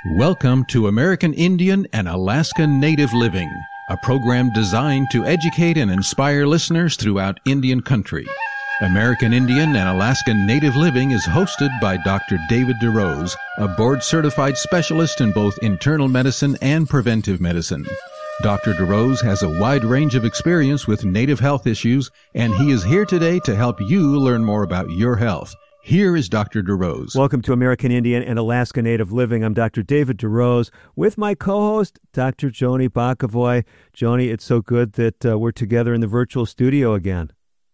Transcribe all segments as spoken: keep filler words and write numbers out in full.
Welcome to American Indian and Alaska Native Living, a program designed to educate and inspire listeners throughout Indian country. American Indian and Alaska Native Living is hosted by Doctor David DeRose, a board-certified specialist in both internal medicine and preventive medicine. Doctor DeRose has a wide range of experience with Native health issues, and he is here today to help you learn more about your health. Here is Doctor DeRose. Welcome to American Indian and Alaska Native Living. I'm Doctor David DeRose with my co-host, Doctor Joni Bakavoy. Joni, it's so good that uh, we're together in the virtual studio again.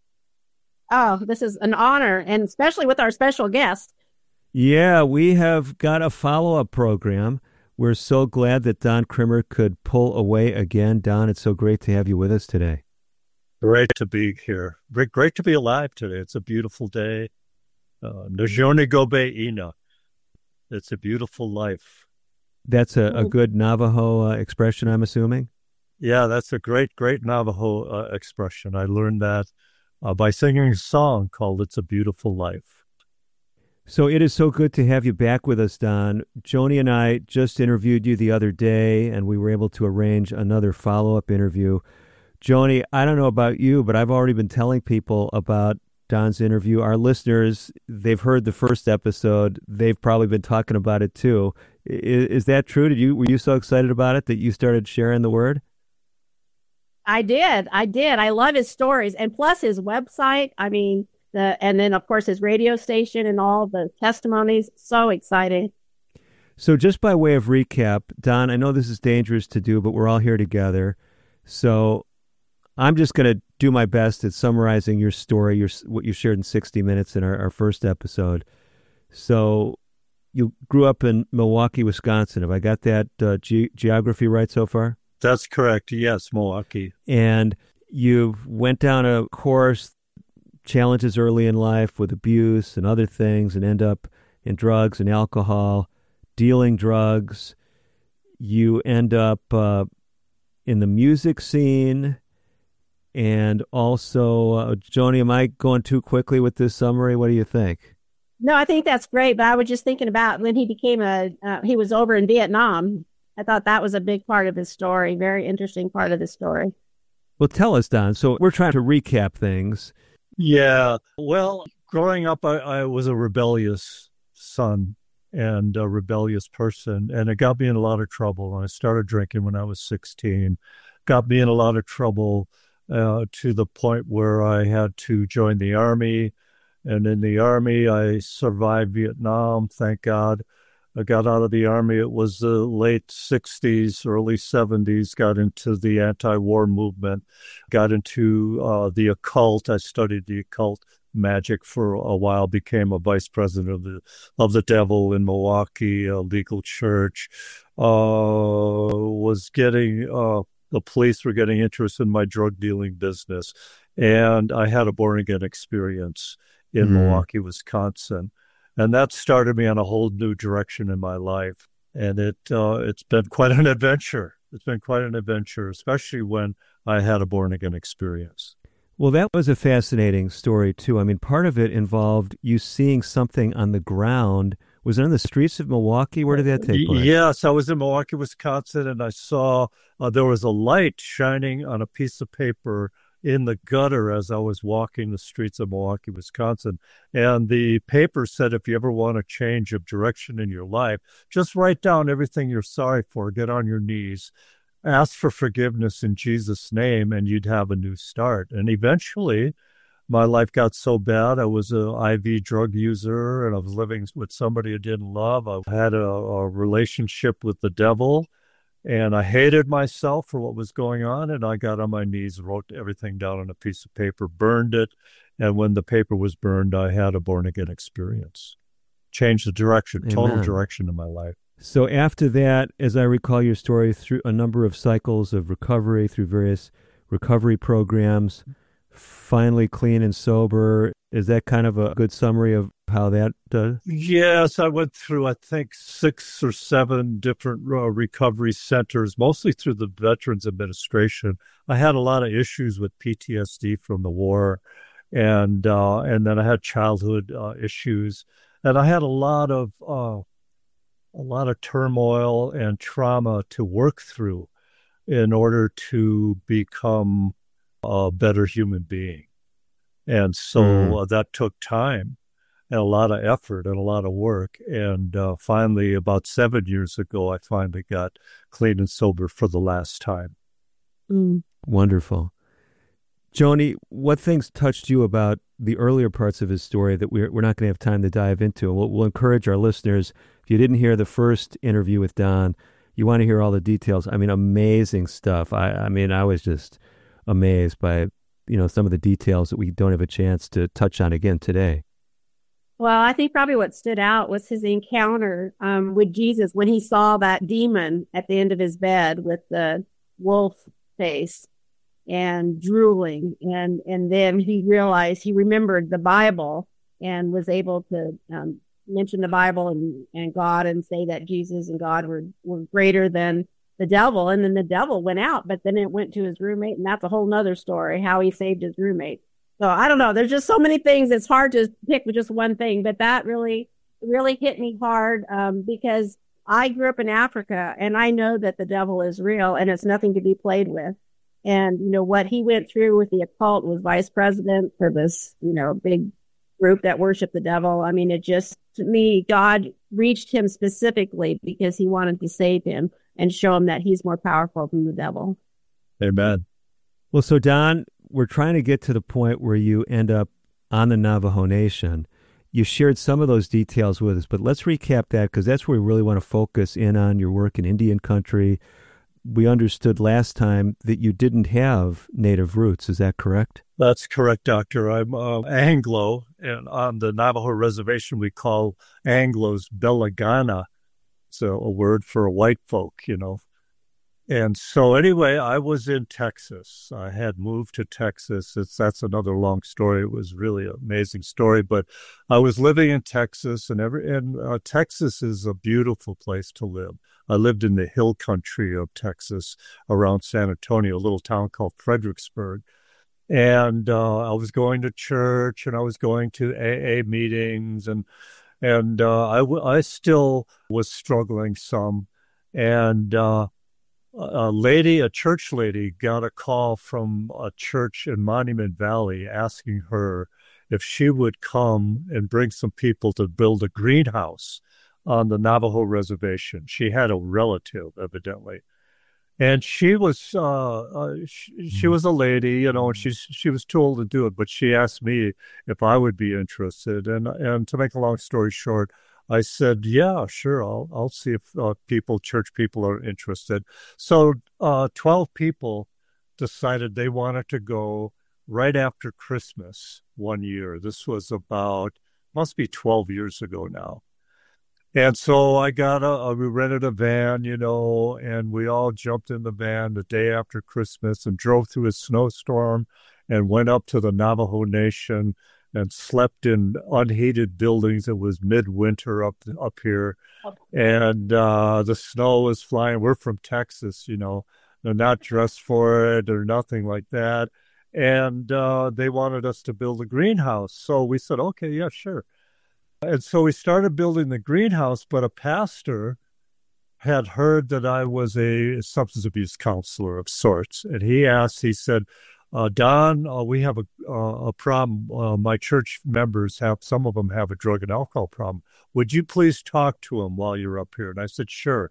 Oh, this is an honor, and especially with our special guest. Yeah, we have got a follow-up program. We're so glad that Don Krimmer could pull away again. Don, it's so great to have you with us today. Great to be here. Great, great to be alive today. It's a beautiful day. Uh, Najoni Gobe Ina. It's a beautiful life. That's a, a good Navajo uh, expression, I'm assuming? Yeah, that's a great, great Navajo uh, expression. I learned that uh, by singing a song called It's a Beautiful Life. So it is so good to have you back with us, Don. Joni and I just interviewed you the other day, and we were able to arrange another follow-up interview. Joni, I don't know about you, but I've already been telling people about Don's interview. Our listeners, they've heard the first episode. They've probably been talking about it too. Is, is that true? Did you were you so excited about it that you started sharing the word? I did. I did. I love his stories, and plus his website. I mean, the and then of course his radio station and all the testimonies. So exciting. So just by way of recap, Don, I know this is dangerous to do, but we're all here together. So I'm just going to do my best at summarizing your story, your what you shared in sixty minutes in our, our first episode. So you grew up in Milwaukee, Wisconsin. Have I got that uh, ge- geography right so far? That's correct. Yes, Milwaukee. And you went down a course, challenges early in life with abuse and other things, and end up in drugs and alcohol, dealing drugs. You end up uh, in the music scene. And also, uh, Joni, am I going too quickly with this summary? What do you think? No, I think that's great. But I was just thinking about when he became a, uh, he was over in Vietnam. I thought that was a big part of his story, very interesting part of the story. Well, tell us, Don. So we're trying to recap things. Yeah. Well, growing up, I, I was a rebellious son and a rebellious person. And it got me in a lot of trouble. I started drinking when I was sixteen. Got me in a lot of trouble. Uh, to the point where I had to join the Army. And in the Army, I survived Vietnam, thank God. I got out of the Army. It was the late sixties, early seventies, got into the anti-war movement, got into uh, the occult. I studied the occult magic for a while, became a vice president of the, of the devil in Milwaukee, a legal church, uh, was getting... Uh, The police were getting interested in my drug dealing business. And I had a born again experience in mm. Milwaukee, Wisconsin. And that started me on a whole new direction in my life. And it, uh, it's been quite an adventure. It's been quite an adventure, especially when I had a born again experience. Well, that was a fascinating story, too. I mean, part of it involved you seeing something on the ground. Was it on the streets of Milwaukee? Where did that take place? Yes, I was in Milwaukee, Wisconsin, and I saw uh, there was a light shining on a piece of paper in the gutter as I was walking the streets of Milwaukee, Wisconsin. And the paper said, if you ever want a change of direction in your life, just write down everything you're sorry for, get on your knees, ask for forgiveness in Jesus' name, and you'd have a new start. And eventually, my life got so bad. I was an I V drug user, and I was living with somebody I didn't love. I had a, a relationship with the devil, and I hated myself for what was going on. And I got on my knees, wrote everything down on a piece of paper, burned it. And when the paper was burned, I had a born-again experience. Changed the direction, Amen. Total direction in my life. So after that, as I recall your story, through a number of cycles of recovery, through various recovery programs, finally clean and sober. Is that kind of a good summary of how that does? Yes, I went through, I think, six or seven different uh, recovery centers, mostly through the Veterans Administration. I had a lot of issues with P T S D from the war, and uh, and then I had childhood uh, issues, and I had a lot of uh, a lot of turmoil and trauma to work through in order to become a better human being. And so mm. uh, that took time and a lot of effort and a lot of work. And uh, finally, about seven years ago, I finally got clean and sober for the last time. Mm. Wonderful. Joni, what things touched you about the earlier parts of his story that we're, we're not going to have time to dive into? We'll, we'll encourage our listeners, if you didn't hear the first interview with Don, you want to hear all the details. I mean, amazing stuff. I, I mean, I was just amazed by, you know, some of the details that we don't have a chance to touch on again today. Well, I think probably what stood out was his encounter um, with Jesus when he saw that demon at the end of his bed with the wolf face and drooling. And, and then he realized, he remembered the Bible and was able to um, mention the Bible and, and God and say that Jesus and God were, were greater than the devil. And then the devil went out, but then it went to his roommate. And that's a whole nother story, how he saved his roommate. So I don't know. There's just so many things. It's hard to pick with just one thing, but that really, really hit me hard um, because I grew up in Africa and I know that the devil is real and it's nothing to be played with. And, you know, what he went through with the occult was vice president for this, you know, big group that worshiped the devil. I mean, it just, to me, God reached him specifically because he wanted to save him and show him that he's more powerful than the devil. Amen. Well, so Don, we're trying to get to the point where you end up on the Navajo Nation. You shared some of those details with us, but let's recap that because that's where we really want to focus in on your work in Indian country. We understood last time that you didn't have native roots. Is that correct? That's correct, Doctor. I'm uh, Anglo, and on the Navajo reservation, we call Anglos Belagana. It's a, a word for white folk, you know. And so anyway, I was in Texas. I had moved to Texas. It's, that's another long story. It was really an amazing story. But I was living in Texas, and, every, and uh, Texas is a beautiful place to live. I lived in the hill country of Texas around San Antonio, a little town called Fredericksburg. And uh, I was going to church, and I was going to A A meetings, and and uh, I, w- I still was struggling some. And uh, a lady, a church lady, got a call from a church in Monument Valley asking her if she would come and bring some people to build a greenhouse on the Navajo reservation. She had a relative, evidently. And she was uh, uh, she, she was a lady, you know, and she, she was told to do it, but she asked me if I would be interested. And and to make a long story short, I said, yeah, sure, I'll I'll see if uh, people, church people are interested. So uh, twelve people decided they wanted to go right after Christmas one year. This was about, must be twelve years ago now. And so I got a, we rented a van, you know, and we all jumped in the van the day after Christmas and drove through a snowstorm and went up to the Navajo Nation and slept in unheated buildings. It was midwinter up up here, and uh, the snow was flying. We're from Texas, you know. They're not dressed for it or nothing like that. And uh, they wanted us to build a greenhouse. So we said, okay, yeah, sure. And so we started building the greenhouse, but a pastor had heard that I was a substance abuse counselor of sorts. And he asked, he said, uh, Don, uh, we have a, uh, a problem. Uh, my church members have, some of them have a drug and alcohol problem. Would you please talk to them while you're up here? And I said, sure.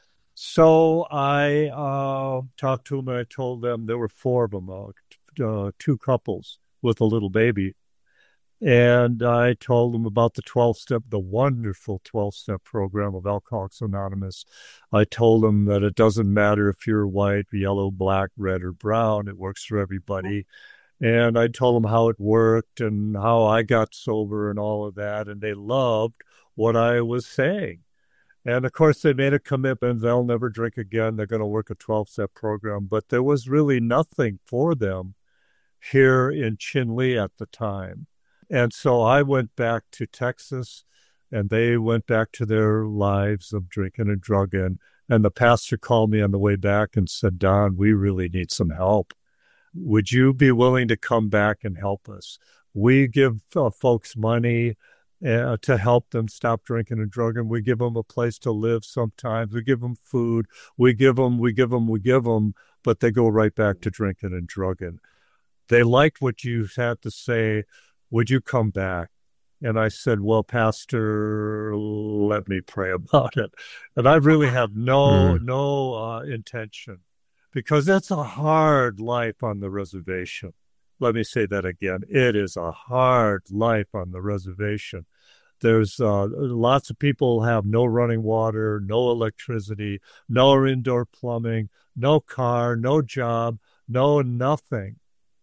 So I uh, talked to them, and I told them there were four of them, uh, t- uh, two couples with a little baby. And I told them about the twelve-step, the wonderful twelve-step program of Alcoholics Anonymous. I told them that it doesn't matter if you're white, yellow, black, red, or brown. It works for everybody. And I told them how it worked and how I got sober and all of that. And they loved what I was saying. And, of course, they made a commitment. They'll never drink again. They're going to work a twelve-step program. But there was really nothing for them here in Chinle at the time. And so I went back to Texas, and they went back to their lives of drinking and drugging. And the pastor called me on the way back and said, Don, we really need some help. Would you be willing to come back and help us? We give uh, folks money uh, to help them stop drinking and drugging. We give them a place to live sometimes. We give them food. We give them, we give them, we give them, but they go right back to drinking and drugging. They liked what you had to say. Would you come back? And I said, well, Pastor, let me pray about it. And I really have no, mm. no uh, intention, because that's a hard life on the reservation. Let me say that again. It is a hard life on the reservation. There's uh, lots of people have no running water, no electricity, no indoor plumbing, no car, no job, no nothing.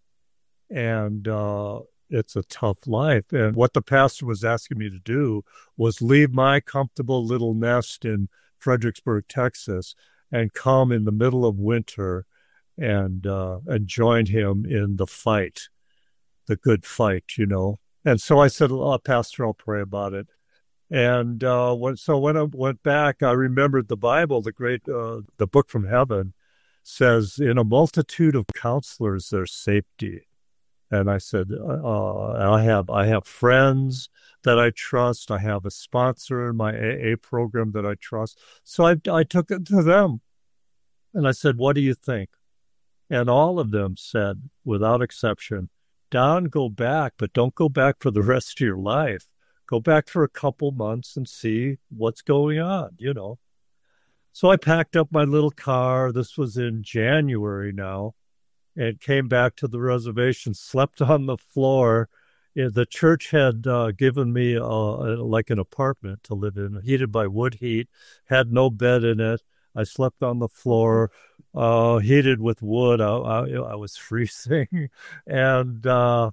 And uh, it's a tough life. And what the pastor was asking me to do was leave my comfortable little nest in Fredericksburg, Texas, and come in the middle of winter and uh, and join him in the fight, the good fight, you know. And so I said, oh, Pastor, I'll pray about it. And uh, when, so when I went back, I remembered the Bible, the great, uh, the book from heaven says, in a multitude of counselors, there's safety. And I said, uh, I have I have friends that I trust. I have a sponsor in my A A program that I trust. So I, I took it to them. And I said, what do you think? And all of them said, without exception, Don, go back, but don't go back for the rest of your life. Go back for a couple months and see what's going on, you know. So I packed up my little car. This was in January now. And came back to the reservation, slept on the floor. The church had uh, given me uh, like an apartment to live in, heated by wood heat, had no bed in it. I slept on the floor, uh, heated with wood. I, I, I was freezing. and uh,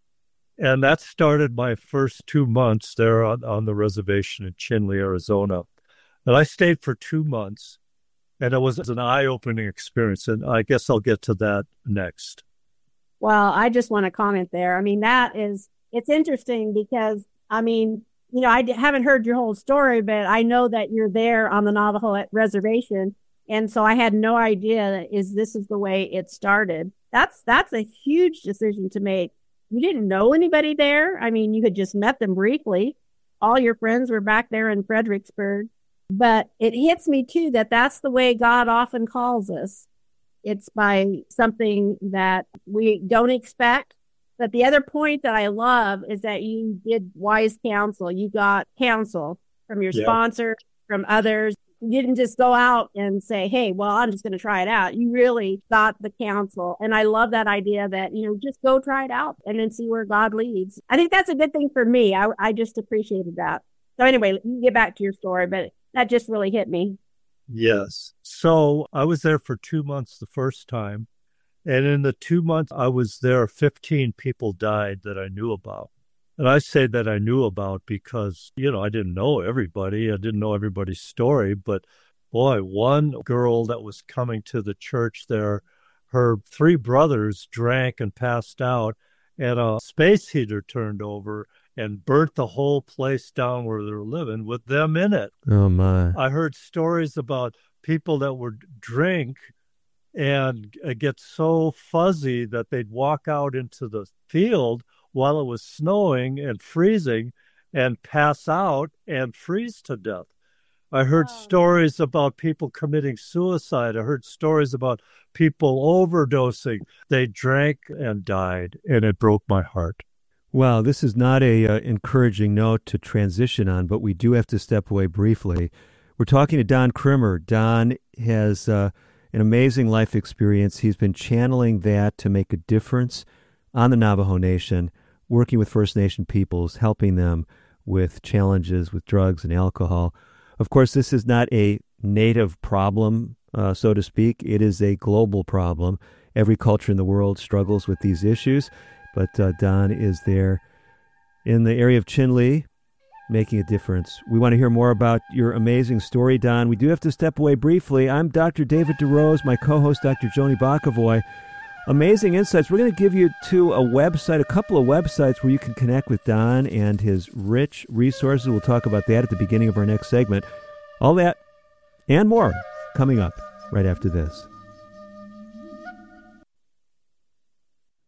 and that started my first two months there on, on the reservation in Chinle, Arizona. And I stayed for two months. And it was an eye-opening experience, and I guess I'll get to that next. Well, I just want to comment there. I mean, that is, it's interesting because, I mean, you know, I haven't heard your whole story, but I know that you're there on the Navajo reservation. And so I had no idea that is this is the way it started. That's, that's a huge decision to make. You didn't know anybody there. I mean, you had just met them briefly. All your friends were back there in Fredericksburg. But it hits me, too, that that's the way God often calls us. It's by something that we don't expect. But the other point that I love is that you did wise counsel. You got counsel from your yeah. sponsor, from others. You didn't just go out and say, hey, well, I'm just going to try it out. You really got the counsel. And I love that idea that, you know, just go try it out and then see where God leads. I think that's a good thing for me. I, I just appreciated that. So anyway, you can get back to your story, but that just really hit me. Yes. So I was there for two months the first time. And in the two months I was there, fifteen people died that I knew about. And I say that I knew about because, you know, I didn't know everybody. I didn't know everybody's story. But boy, one girl that was coming to the church there, her three brothers drank and passed out, and a space heater turned over and burnt the whole place down where they were living with them in it. Oh, my. I heard stories about people that would drink and get so fuzzy that they'd walk out into the field while it was snowing and freezing and pass out and freeze to death. I heard wow. stories about people committing suicide. I heard stories about people overdosing. They drank and died, and it broke my heart. Well, this is not a uh, encouraging note to transition on, but we do have to step away briefly. We're talking to Don Krimmer. Don has uh, an amazing life experience. He's been channeling that to make a difference on the Navajo Nation, working with First Nation peoples, helping them with challenges with drugs and alcohol. Of course, this is not a native problem, uh, so to speak. It is a global problem. Every culture in the world struggles with these issues. But uh, Don is there in the area of Chinle, making a difference. We want to hear more about your amazing story, Don. We do have to step away briefly. I'm Doctor David DeRose, my co-host, Doctor Joni Bakavoy. Amazing insights. We're going to give you to a website, a couple of websites where you can connect with Don and his rich resources. We'll talk about that at the beginning of our next segment. All that and more coming up right after this.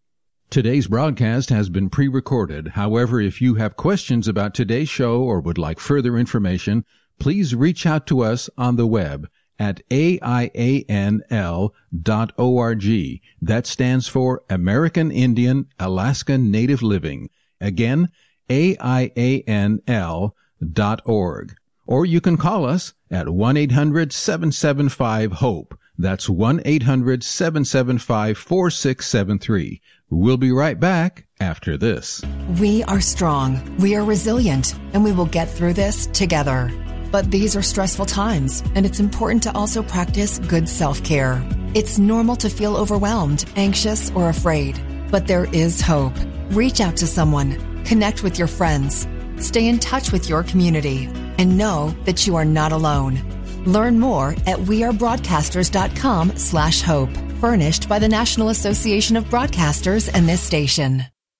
Today's broadcast has been pre-recorded. However, if you have questions about today's show or would like further information, please reach out to us on the web at A I A N L dot org. That stands for American Indian Alaska Native Living. Again, A I A N L dot org. Or you can call us at one eight hundred seven seven five HOPE. That's one eight hundred seven seven five four six seven three. We'll be right back after this. We are strong, we are resilient, and we will get through this together. But these are stressful times, and it's important to also practice good self-care. It's normal to feel overwhelmed, anxious, or afraid, but there is hope. Reach out to someone, connect with your friends, stay in touch with your community, and know that you are not alone. Learn more at wearebroadcasters.com slash hope. Furnished by the National Association of Broadcasters and this station.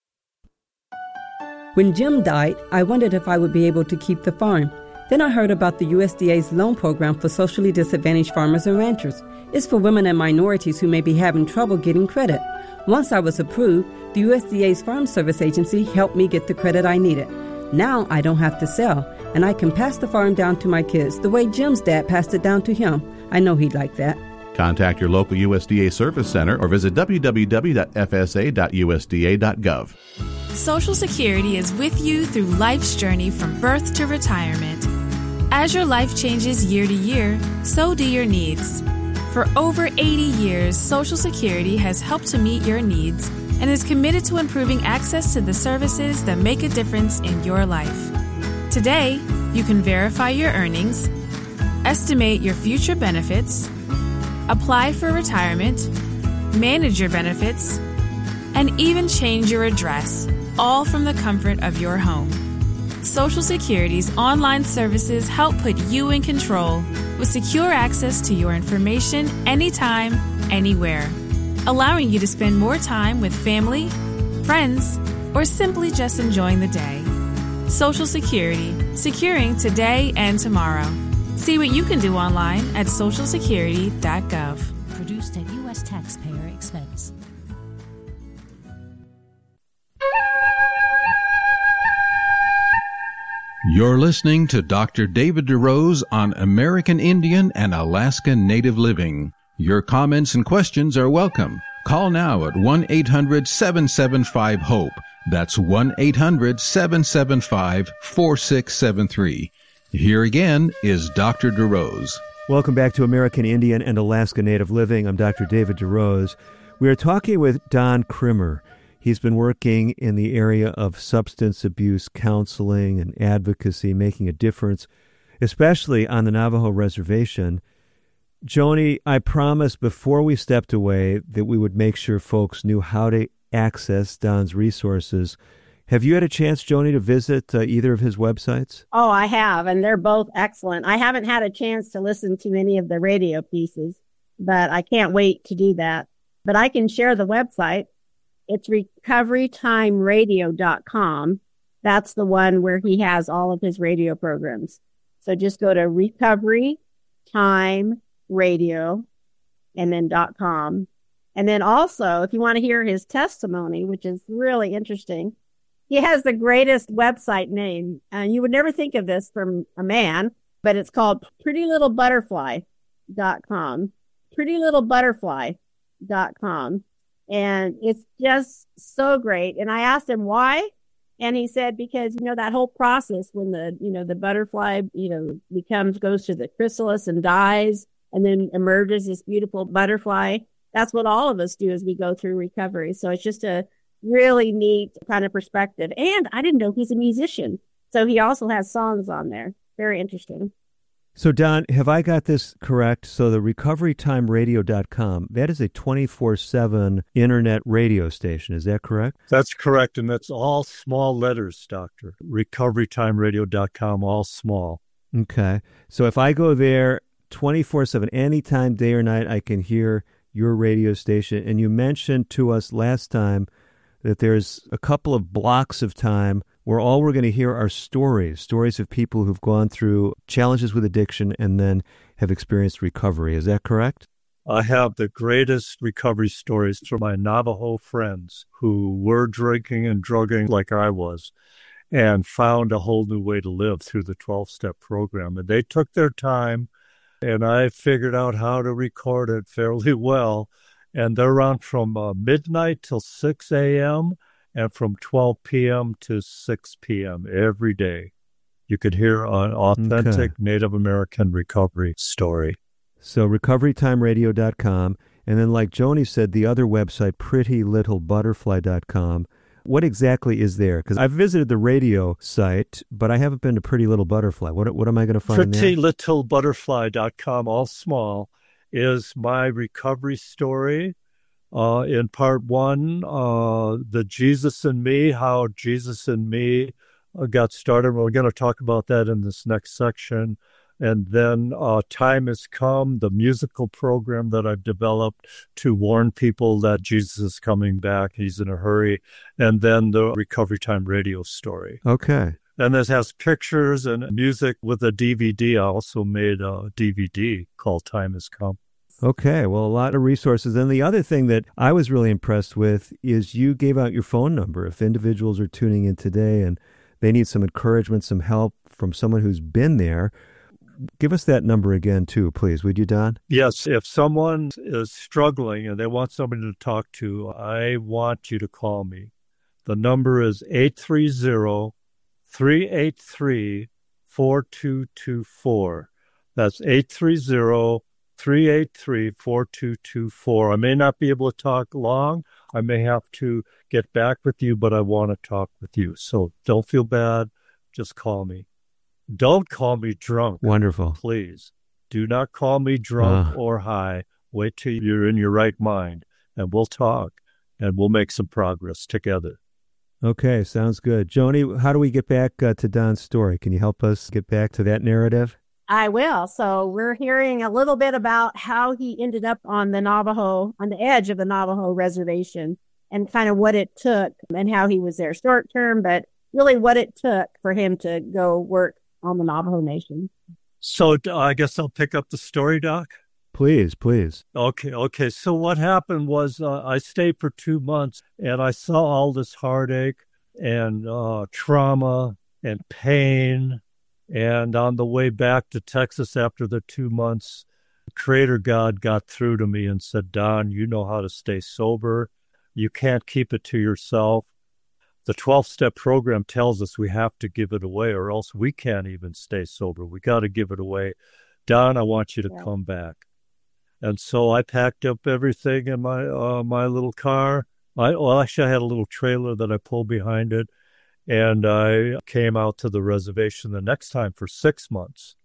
When Jim died, I wondered if I would be able to keep the farm. Then I heard about the U S D A's loan program for socially disadvantaged farmers and ranchers. It's for women and minorities who may be having trouble getting credit. Once I was approved, the U S D A's Farm Service Agency helped me get the credit I needed. Now I don't have to sell, and I can pass the farm down to my kids the way Jim's dad passed it down to him. I know he'd like that. Contact your local U S D A Service Center or visit w w w dot f s a dot u s d a dot gov. Social Security is with you through life's journey from birth to retirement. As your life changes year to year, so do your needs. For over eighty years, Social Security has helped to meet your needs and is committed to improving access to the services that make a difference in your life. Today, you can verify your earnings, estimate your future benefits, apply for retirement, manage your benefits, and even change your address, all from the comfort of your home. Social Security's online services help put you in control with secure access to your information anytime, anywhere, allowing you to spend more time with family, friends, or simply just enjoying the day. Social Security, securing today and tomorrow. See what you can do online at social security dot gov. Produced at U S taxpayer expense. You're listening to Doctor David DeRose on American Indian and Alaska Native Living. Your comments and questions are welcome. Call now at one eight hundred seven seven five HOPE. That's one eight hundred seven seven five four six seven three. Here again is Doctor DeRose. Welcome back to American Indian and Alaska Native Living. I'm Doctor David DeRose. We are talking with Don Krimmer. He's been working in the area of substance abuse counseling and advocacy, making a difference, especially on the Navajo Reservation. Joni, I promised before we stepped away that we would make sure folks knew how to access Don's resources. Have you had a chance, Joni, to visit uh, either of his websites? Oh, I have, and they're both excellent. I haven't had a chance to listen to any of the radio pieces, but I can't wait to do that. But I can share the website. It's recovery time radio dot com. That's the one where he has all of his radio programs. So just go to recovery time radio and then .com. And then also, if you want to hear his testimony, which is really interesting, he has the greatest website name. And you would never think of this from a man, but it's called pretty little butterfly dot com. pretty little butterfly dot com. And it's just so great. And I asked him why. And he said, because, you know, that whole process when the, you know, the butterfly, you know, becomes, goes to the chrysalis and dies and then emerges this beautiful butterfly. That's what all of us do as we go through recovery. So it's just a really neat kind of perspective. And I didn't know he's a musician. So he also has songs on there. Very interesting. So, Don, have I got this correct? So the recovery time radio dot com, that is a twenty-four seven internet radio station. Is that correct? That's correct, and that's all small letters, Doctor. recovery time radio dot com, all small. Okay. So if I go there twenty-four seven, anytime, day or night, I can hear your radio station. And you mentioned to us last time that there's a couple of blocks of time where all we're going to hear are stories, stories of people who've gone through challenges with addiction and then have experienced recovery. Is that correct? I have the greatest recovery stories from my Navajo friends who were drinking and drugging like I was and found a whole new way to live through the twelve-step program. And they took their time, and I figured out how to record it fairly well. And they're on from uh, midnight till six a.m. and from twelve p.m. to six p.m. every day. You could hear an authentic okay. Native American recovery story. So recovery time radio dot com. And then like Joni said, the other website, pretty little butterfly dot com. What exactly is there? Because I've visited the radio site, but I haven't been to Pretty Little Butterfly. What what am I going to find there? pretty little butterfly dot com, all small, is my recovery story. Uh, in part one, uh, the Jesus and Me, how Jesus and Me uh, got started. We're going to talk about that in this next section. And then uh, Time Has Come, the musical program that I've developed to warn people that Jesus is coming back. He's in a hurry. And then the Recovery Time radio story. Okay. And this has pictures and music with a D V D. I also made a D V D called Time Has Come. Okay, well, a lot of resources. And the other thing that I was really impressed with is you gave out your phone number. If individuals are tuning in today and they need some encouragement, some help from someone who's been there, give us that number again, too, please. Would you, Don? Yes. If someone is struggling and they want somebody to talk to, I want you to call me. The number is eight three zero, three eight three, four two two four. That's eight three zero, three eight three, four two two four. I may not be able to talk long. I may have to get back with you, but I want to talk with you. So don't feel bad. Just call me. Don't call me drunk. Wonderful. Please. Do not call me drunk uh. or high. Wait till you're in your right mind, and we'll talk, and we'll make some progress together. Okay, sounds good. Joni, how do we get back uh, to Don's story? Can you help us get back to that narrative? I will. So we're hearing a little bit about how he ended up on the Navajo, on the edge of the Navajo reservation, and kind of what it took and how he was there short term, but really what it took for him to go work on the Navajo Nation. So I guess I'll pick up the story, Doc. Please, please. Okay, okay. So what happened was uh, I stayed for two months and I saw all this heartache and uh, trauma and pain. And on the way back to Texas after the two months, Creator God got through to me and said, Don, you know how to stay sober. You can't keep it to yourself. The twelve-step program tells us we have to give it away or else we can't even stay sober. We got to give it away. Don, I want you to yeah. come back. And so I packed up everything in my uh, my little car. I, well, actually, I had a little trailer that I pulled behind it. And I came out to the reservation the next time for six months.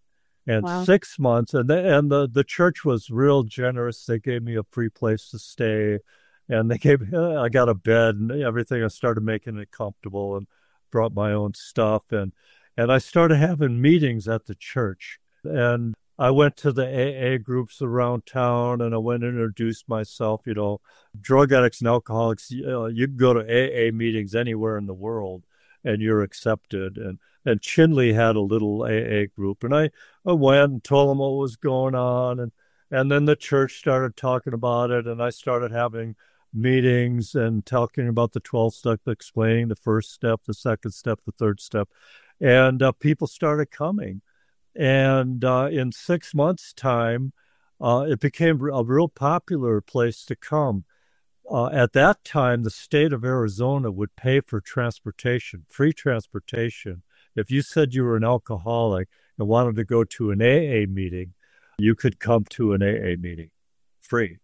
And wow. six months, and the, and the, the church was real generous. They gave me a free place to stay. And they gave me, I got a bed and everything. I started making it comfortable and brought my own stuff. And, and I started having meetings at the church. And I went to the A A groups around town and I went and introduced myself. You know, drug addicts and alcoholics, you know, you can go to A A meetings anywhere in the world and you're accepted. And, and Chinley had a little A A group. And I, I went and told them what was going on. And, and then the church started talking about it. And I started having meetings and talking about the twelve step, explaining the first step, the second step, the third step. And uh, people started coming. And uh, in six months' time, uh, it became a real popular place to come. Uh, at that time, the state of Arizona would pay for transportation, free transportation. If you said you were an alcoholic and wanted to go to an A A meeting, you could come to an A A meeting free.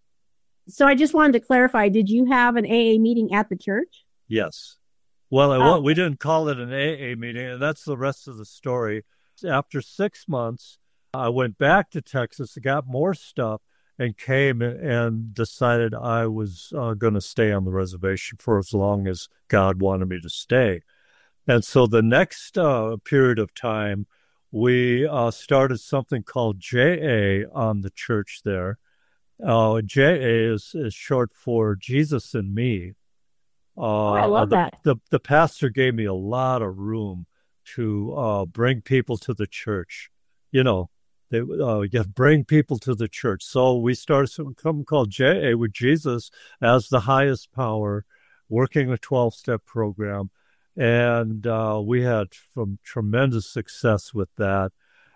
So I just wanted to clarify, did you have an A A meeting at the church? Yes. Well, oh. we didn't call it an A A meeting, and that's the rest of the story. After six months, I went back to Texas, got more stuff, and came and decided I was uh, going to stay on the reservation for as long as God wanted me to stay. And so the next uh, period of time, we uh, started something called J A on the church there. Uh, J A is, is short for Jesus and Me. Uh, oh, I love the, that. The, the pastor gave me a lot of room to uh, bring people to the church. You know, They uh, you bring people to the church. So we started something called J A with Jesus as the highest power, working a twelve-step program. And uh, we had some tremendous success with that.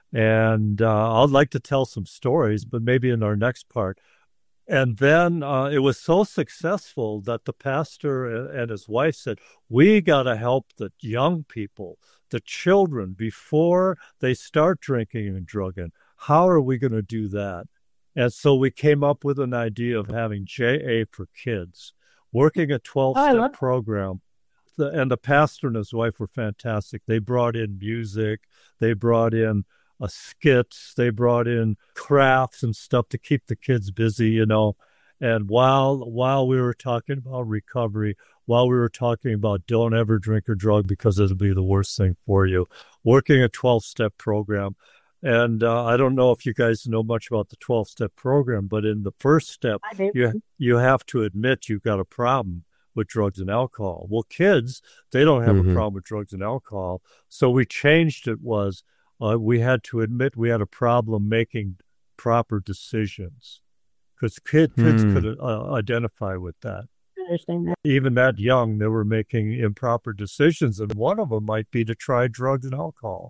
And uh, I'd like to tell some stories, but maybe in our next part. And then uh, it was so successful that the pastor and his wife said, we got to help the young people, the children, before they start drinking and drugging. How are we going to do that? And so we came up with an idea of having J A for kids, working a twelve-step oh, program. The, and the pastor and his wife were fantastic. They brought in music. They brought in uh, skits. They brought in crafts and stuff to keep the kids busy, you know. And while while we were talking about recovery, while we were talking about don't ever drink or drug because it'll be the worst thing for you, working a twelve-step program. And uh, I don't know if you guys know much about the twelve-step program, but in the first step, you you have to admit you've got a problem with drugs and alcohol. Well, kids, they don't have mm-hmm. a problem with drugs and alcohol. So we changed it was uh, we had to admit we had a problem making proper decisions because kid, mm. kids could uh, identify with that. I understand that. Even that young, they were making improper decisions, and one of them might be to try drugs and alcohol.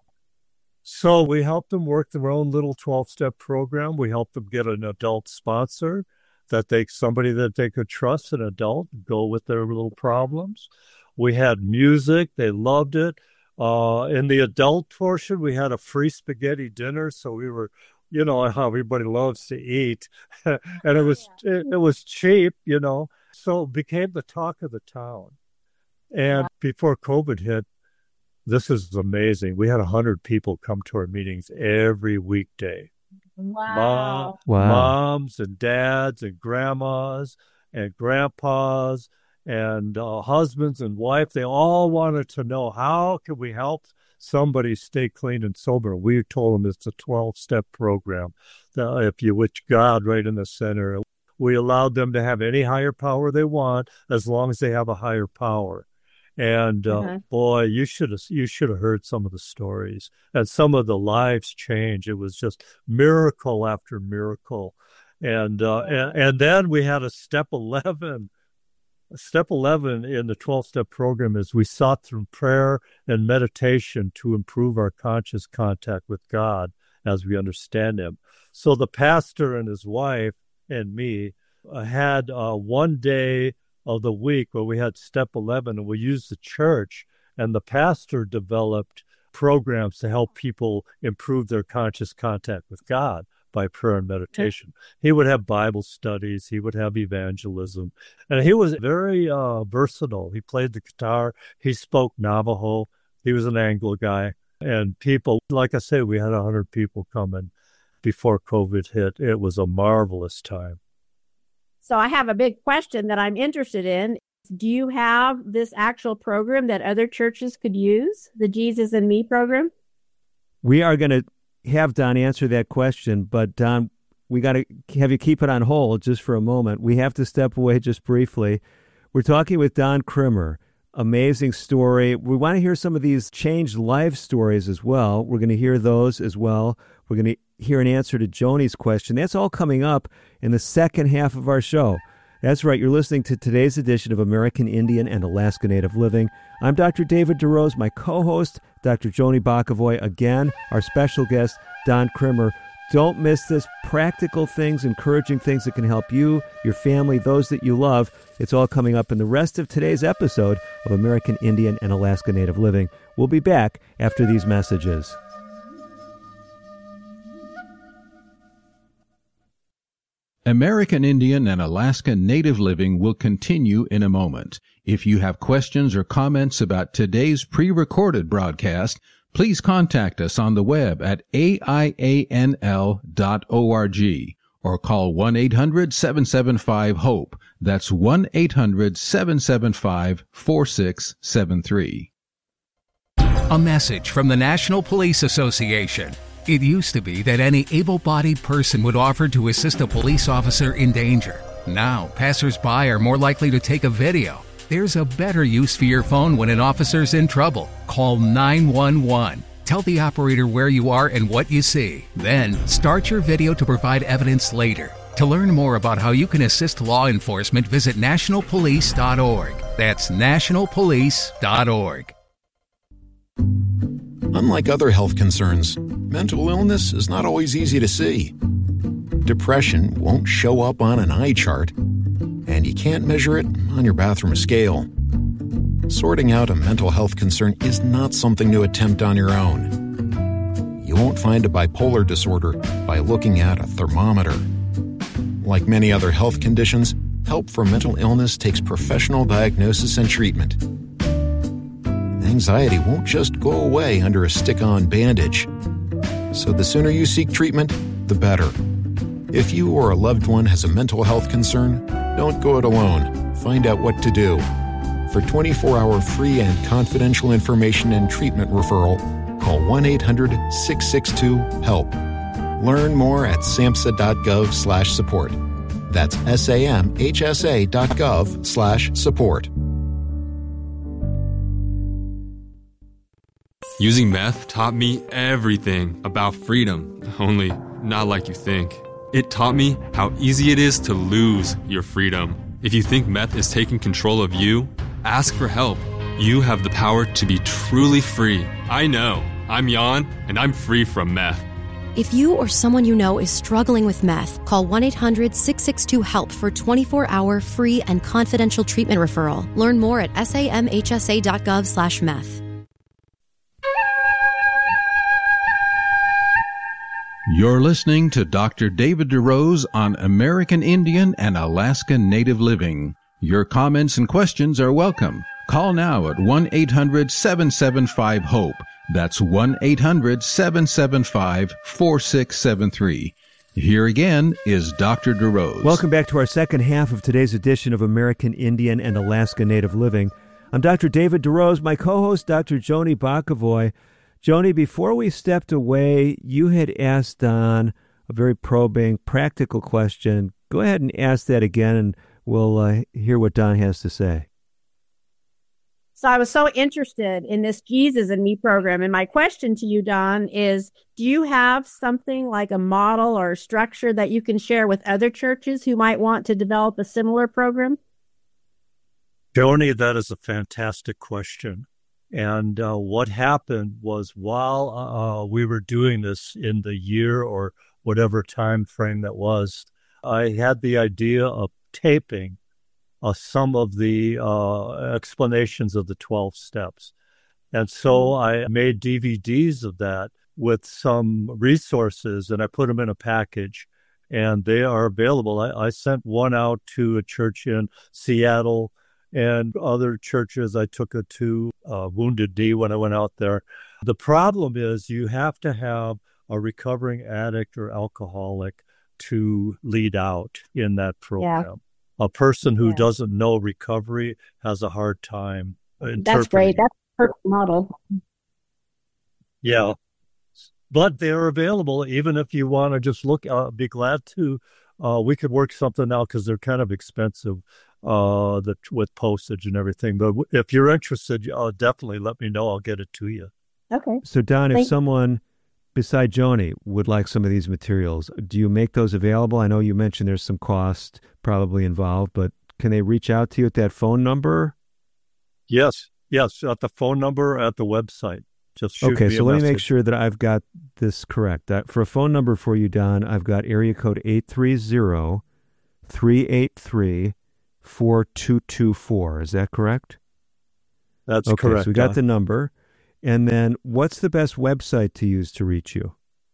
So we helped them work their own little twelve-step program. We helped them get an adult sponsor, that they somebody that they could trust, an adult, go with their little problems. We had music. They loved it. Uh, in the adult portion, we had a free spaghetti dinner. So we were, you know, how everybody loves to eat. and it was it, it was cheap, you know. So it became the talk of the town. And wow. before COVID hit, this is amazing. We had one hundred people come to our meetings every weekday. Wow. Mom, wow. Moms and dads and grandmas and grandpas and uh, husbands and wife. They all wanted to know, how can we help somebody stay clean and sober? We told them it's a twelve-step program. Uh, if you wish God right in the center, we allowed them to have any higher power they want as long as they have a higher power. And uh, uh-huh. boy, you should have you should have heard some of the stories and some of the lives change. It was just miracle after miracle, and uh, and, and then we had a step eleven. Step eleven in the twelve-step program is we sought through prayer and meditation to improve our conscious contact with God as we understand Him. So the pastor and his wife and me uh, had uh, one day of the week where we had step eleven, and we used the church, and the pastor developed programs to help people improve their conscious contact with God by prayer and meditation. He would have Bible studies, he would have evangelism, and he was very uh, versatile. He played the guitar, he spoke Navajo, he was an Anglo guy, and people, like I say, we had one hundred people coming before COVID hit. It was a marvelous time. So I have a big question that I'm interested in. Do you have this actual program that other churches could use, the Jesus and Me program? We are going to have Don answer that question, but Don, we got to have you keep it on hold just for a moment. We have to step away just briefly. We're talking with Don Krimmer. Amazing story. We want to hear some of these changed life stories as well. We're going to hear those as well. We're going to hear an answer to Joni's question. That's all coming up in the second half of our show. That's right. You're listening to today's edition of American Indian and Alaska Native Living. I'm Doctor David DeRose, my co-host, Doctor Joni Bokovoy. Again, our special guest, Don Krimmer. Don't miss this. Practical things, encouraging things that can help you, your family, those that you love. It's all coming up in the rest of today's episode of American Indian and Alaska Native Living. We'll be back after these messages. American Indian and Alaska Native Living will continue in a moment. If you have questions or comments about today's pre-recorded broadcast, please contact us on the web at A I A N L dot org or call one eight hundred seven seven five HOPE. That's one eight hundred seven seven five four six seven three. A message from the National Police Association. It used to be that any able-bodied person would offer to assist a police officer in danger. Now, passers-by are more likely to take a video. There's a better use for your phone when an officer's in trouble. Call nine one one. Tell the operator where you are and what you see. Then, start your video to provide evidence later. To learn more about how you can assist law enforcement, visit national police dot org. That's national police dot org. Unlike other health concerns, mental illness is not always easy to see. Depression won't show up on an eye chart, and you can't measure it on your bathroom scale. Sorting out a mental health concern is not something to attempt on your own. You won't find a bipolar disorder by looking at a thermometer. Like many other health conditions, help for mental illness takes professional diagnosis and treatment. Anxiety won't just go away under a stick-on bandage. So the sooner you seek treatment, the better. If you or a loved one has a mental health concern, don't go it alone. Find out what to do. For twenty-four hour free and confidential information and treatment referral, call one eight hundred six six two HELP. Learn more at samhsa.gov slash support. That's S-A-M-H-S-A dot gov slash support. Using meth taught me everything about freedom, only not like you think. It taught me how easy it is to lose your freedom. If you think meth is taking control of you, ask for help. You have the power to be truly free. I know. I'm Jan, and I'm free from meth. If you or someone you know is struggling with meth, call one eight hundred six six two HELP for twenty-four hour free and confidential treatment referral. Learn more at samhsa.gov slash meth. You're listening to Doctor David DeRose on American Indian and Alaska Native Living. Your comments and questions are welcome. Call now at one eight hundred seven seven five HOPE. That's one eight hundred seven seven five four six seven three. Here again is Doctor DeRose. Welcome back to our second half of today's edition of American Indian and Alaska Native Living. I'm Doctor David DeRose, my co-host, Doctor Joni Bokovoy. Joni, before we stepped away, you had asked Don a very probing, practical question. Go ahead and ask that again, and we'll uh, hear what Don has to say. So I was so interested in this Jesus and Me program. And my question to you, Don, is do you have something like a model or a structure that you can share with other churches who might want to develop a similar program? Joni, that is a fantastic question. And uh, what happened was while uh, we were doing this in the year or whatever time frame that was, I had the idea of taping uh, some of the uh, explanations of the twelve steps. And so I made D V Ds of that with some resources, and I put them in a package, and they are available. I, I sent one out to a church in Seattle, and other churches. I took it to uh, Wounded Knee when I went out there. The problem is you have to have a recovering addict or alcoholic to lead out in that program. Yeah. A person who yeah. doesn't know recovery has a hard time interpreting. That's great. That's a perfect model. Yeah. But they're available even if you want to just look. I'll be glad to. Uh, we could work something out because they're kind of expensive. Uh, the with postage and everything. But if you're interested, uh, definitely let me know. I'll get it to you. Okay. So, Don, if Thank someone beside Joni would like some of these materials, do you make those available? I know you mentioned there's some cost probably involved, but can they reach out to you at that phone number? Yes. Yes. At the phone number, at the website. Just shoot okay, me so a let message. me make sure that I've got this correct. That, for a phone number for you, Don, I've got area code eight three zero, three eight three, four two two four. Is that correct? That's okay, correct. So we got uh, the number. And then what's the best website to use to reach you?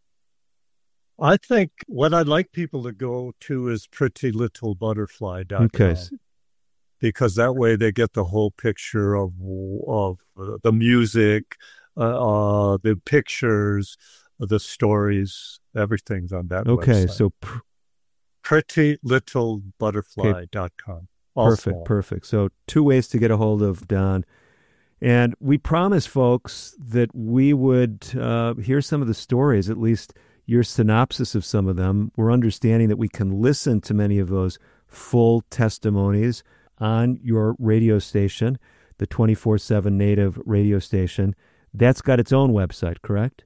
I think what I'd like people to go to is pretty little butterfly dot com. Okay. Because that way they get the whole picture of of uh, the music, uh, uh, the pictures, the stories, everything's on that okay, website. so pr- pretty little butterfly dot com. Okay. Perfect, perfect. So two ways to get a hold of Don. And we promised folks that we would uh, hear some of the stories, at least your synopsis of some of them. We're understanding that we can listen to many of those full testimonies on your radio station, the twenty-four seven Native radio station. That's got its own website, correct?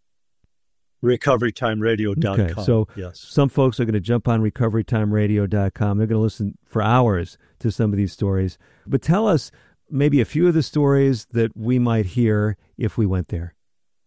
recovery time radio dot com. Okay, so yes. Some folks are going to jump on recovery time radio dot com. They're going to listen for hours to some of these stories. But tell us maybe a few of the stories that we might hear if we went there.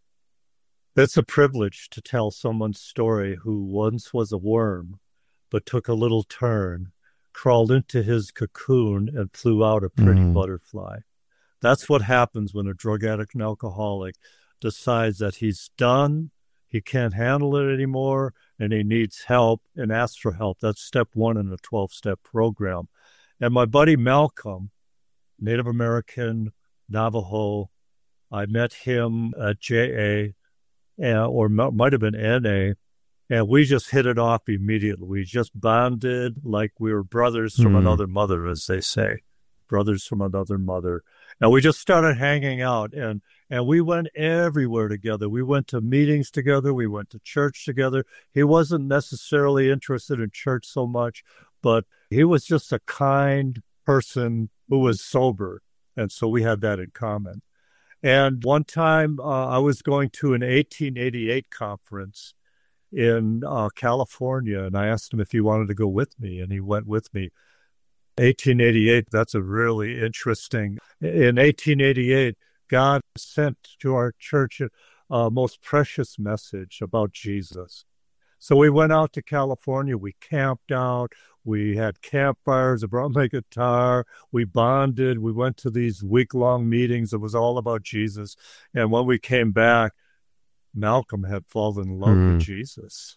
It's a privilege to tell someone's story who once was a worm, but took a little turn, crawled into his cocoon, and flew out a pretty mm. butterfly. That's what happens when a drug addict and alcoholic decides that he's done, he can't handle it anymore, and he needs help and asks for help. That's step one in a twelve-step program. And my buddy Malcolm, Native American, Navajo, I met him at J A, uh, or m- might have been N A, and we just hit it off immediately. We just bonded like we were brothers from mm. another mother, as they say, brothers from another mother. And we just started hanging out, and and we went everywhere together. We went to meetings together. We went to church together. He wasn't necessarily interested in church so much, but he was just a kind person who was sober. And so we had that in common. And one time uh, I was going to an eighteen eighty-eight conference in uh, California, and I asked him if he wanted to go with me, and he went with me. eighteen eighty-eight, that's a really interesting. In eighteen eighty-eight, God sent to our church a most precious message about Jesus. So we went out to California, we camped out, we had campfires, I brought my guitar, we bonded, we went to these week-long meetings. It was all about Jesus. And when we came back, Malcolm had fallen in love mm. with Jesus.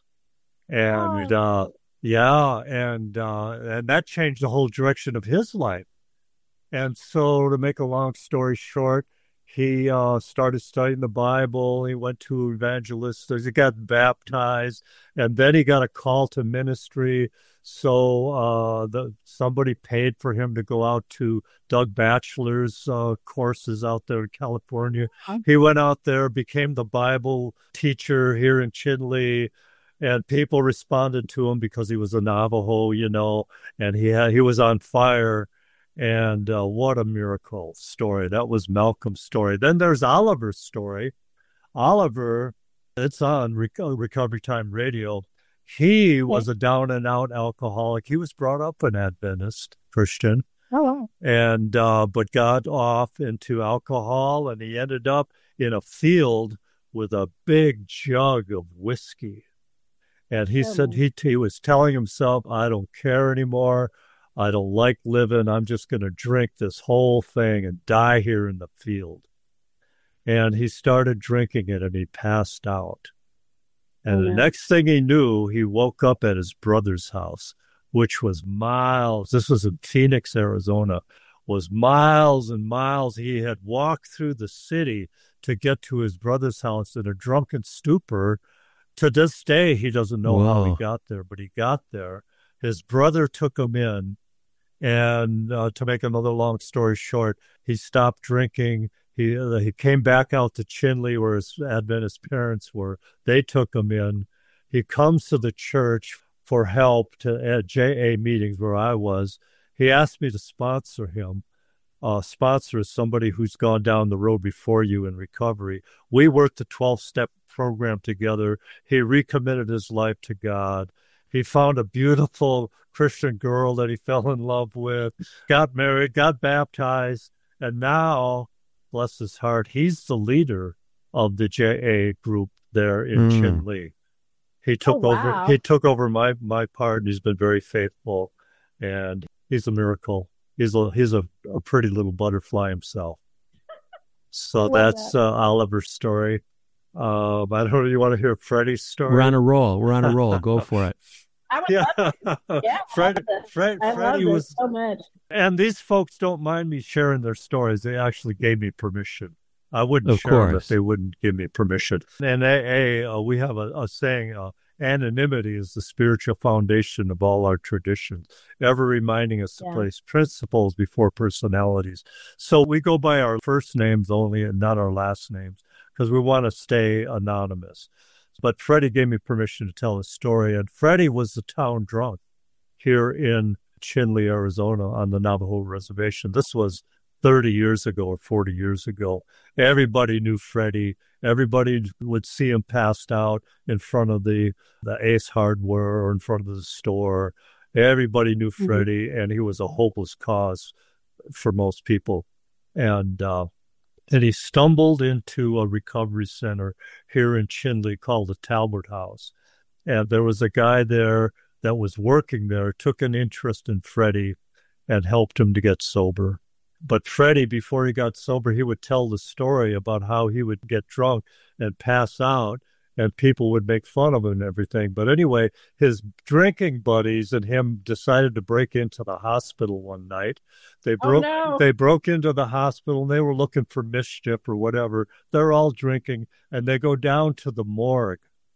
And oh. uh, yeah, and uh, and that changed the whole direction of his life. And so to make a long story short, he uh, started studying the Bible. He went to evangelists. He got baptized, and then he got a call to ministry. So uh, the, somebody paid for him to go out to Doug Batchelor's uh, courses out there in California. He went out there, became the Bible teacher here in Chinle, and people responded to him because he was a Navajo, you know, and he had, he was on fire. And uh, what a miracle story. That was Malcolm's story. Then there's Oliver's story. Oliver, it's on Re- Recovery Time Radio. He was a down-and-out alcoholic. He was brought up an Adventist Christian. Oh, wow. And, uh, but got off into alcohol, and he ended up in a field with a big jug of whiskey. And he oh, said he, he was telling himself, I don't care anymore. I don't like living. I'm just going to drink this whole thing and die here in the field. And he started drinking it, and he passed out. And oh, the yeah. next thing he knew, he woke up at his brother's house, which was miles. This was in Phoenix, Arizona, was miles and miles. He had walked through the city to get to his brother's house in a drunken stupor. To this day, he doesn't know Whoa. how he got there, but he got there. His brother took him in. And uh, to make another long story short, he stopped drinking. He uh, he came back out to Chinle where his Adventist parents were. They took him in. He comes to the church for help to at J A meetings where I was. He asked me to sponsor him. Uh, sponsor is somebody who's gone down the road before you in recovery. We worked the twelve-step program together. He recommitted his life to God. He found a beautiful Christian girl that he fell in love with, got married, got baptized, and now, bless his heart, he's the leader of the J A group there in mm. Chinle. He took oh, wow. over. He took over my my part, and he's been very faithful. And he's a miracle. He's a he's a, a pretty little butterfly himself. So that's that. uh, Oliver's story. Um, I don't know. You want to hear Freddie's story? We're on a roll. We're on a roll. Go for it. I would yeah. love it. Yeah, Fred, Fred, I Freddie love was so much. And these folks don't mind me sharing their stories. They actually gave me permission. I wouldn't of share course. them if they wouldn't give me permission. In A A, uh, we have a, a saying, uh, anonymity is the spiritual foundation of all our traditions, ever reminding us to yeah. place principles before personalities. So we go by our first names only and not our last names because we want to stay anonymous. But Freddie gave me permission to tell a story, and Freddie was the town drunk here in Chinle, Arizona, on the Navajo reservation. This was thirty years ago or forty years ago. Everybody knew Freddie. Everybody would see him passed out in front of the, the Ace Hardware or in front of the store. Everybody knew Freddie, mm-hmm. and he was a hopeless cause for most people. And uh, and he stumbled into a recovery center here in Chinle called the Talbert House. And there was a guy there that was working there, took an interest in Freddie and helped him to get sober. But Freddie, before he got sober, he would tell the story about how he would get drunk and pass out, and people would make fun of him and everything. But anyway, his drinking buddies and him decided to break into the hospital one night. They broke, oh, no. they broke into the hospital, and they were looking for mischief or whatever. They're all drinking, and they go down to the morgue.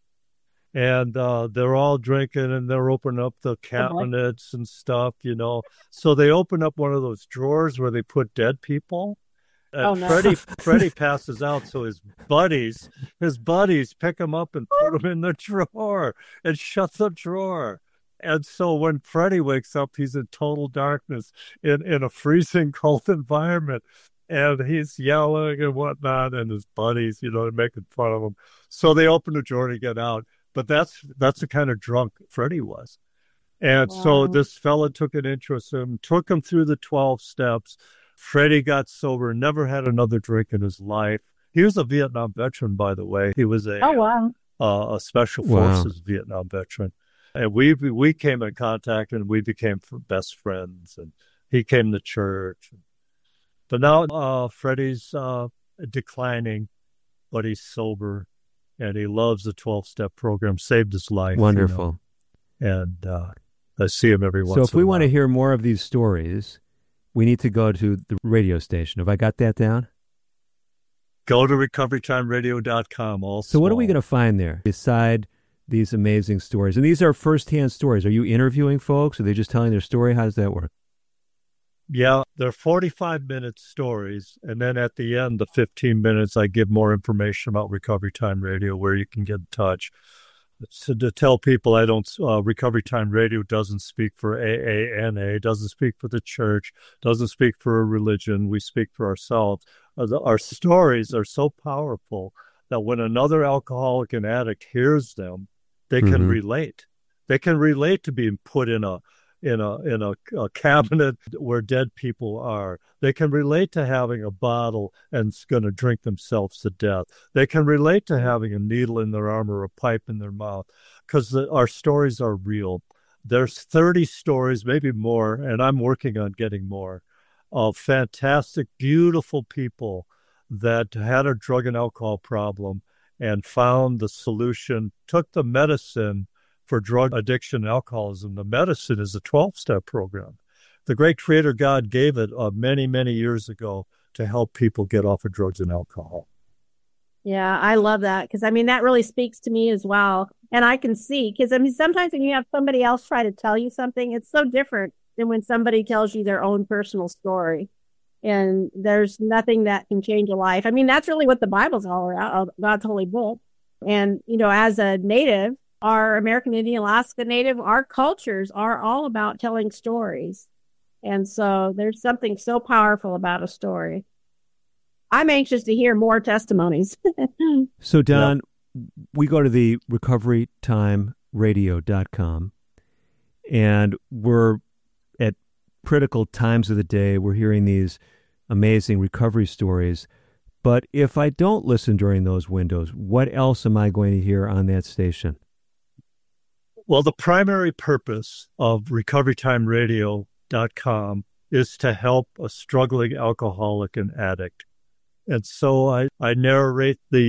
And uh, they're all drinking, and they're opening up the cabinets and stuff, you know. So they open up one of those drawers where they put dead people. And oh, no. Freddie, Freddie passes out, so his buddies, his buddies pick him up and put him in the drawer and shut the drawer. And so when Freddie wakes up, he's in total darkness in, in a freezing cold environment. And he's yelling and whatnot, and his buddies, you know, making fun of him. So they open the drawer to get out. But that's that's the kind of drunk Freddie was. And wow. So this fella took an interest in him, took him through the twelve steps. Freddie got sober, never had another drink in his life. He was a Vietnam veteran, by the way. He was a, oh, wow. uh, a Special Forces wow. Vietnam veteran. And we we came in contact, and we became best friends. And he came to church. But now uh, Freddie's uh, declining, but he's sober. And he loves the twelve-step program, saved his life. Wonderful. You know? And uh, I see him every once in a while. So if we want to hear more of these stories, we need to go to the radio station. Have I got that down? Go to recovery time radio dot com. All so small. What are we going to find there beside these amazing stories? And these are first-hand stories. Are you interviewing folks? Are they just telling their story? How does that work? Yeah, they're forty-five minute stories. And then at the end, the fifteen minutes, I give more information about Recovery Time Radio, where you can get in touch. So to tell people I don't, uh, Recovery Time Radio doesn't speak for A A N A, doesn't speak for the church, doesn't speak for a religion. We speak for ourselves. Uh, the, our stories are so powerful that when another alcoholic and addict hears them, they can mm-hmm. relate. They can relate to being put in a in a in a, a cabinet where dead people are. They can relate to having a bottle and going to drink themselves to death. They can relate to having a needle in their arm or a pipe in their mouth, because our stories are real. There's thirty stories, maybe more, and I'm working on getting more, of fantastic, beautiful people that had a drug and alcohol problem and found the solution, took the medicine for drug addiction and alcoholism. The medicine is a twelve-step program. The great Creator God gave it uh, many, many years ago to help people get off of drugs and alcohol. Yeah, I love that, because, I mean, that really speaks to me as well. And I can see, because, I mean, sometimes when you have somebody else try to tell you something, it's so different than when somebody tells you their own personal story. And there's nothing that can change a life. I mean, that's really what the Bible's all about, God's holy book. And, you know, as a native, our American Indian, Alaska Native, our cultures are all about telling stories. And so there's something so powerful about a story. I'm anxious to hear more testimonies. So, Don, yeah. we go to the recovery time radio dot com, and we're at critical times of the day. We're hearing these amazing recovery stories. But if I don't listen during those windows, what else am I going to hear on that station? Well, the primary purpose of recovery time radio dot com is to help a struggling alcoholic and addict. And so I, I narrate the